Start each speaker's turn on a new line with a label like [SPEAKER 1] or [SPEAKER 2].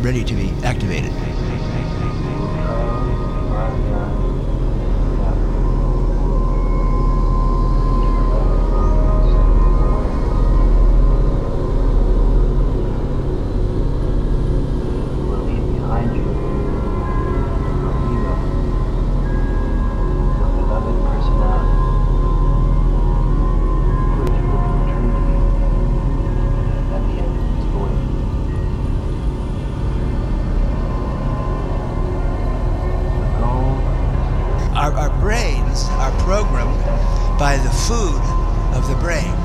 [SPEAKER 1] ready to be activated. Our brains are programmed by the food of the brain.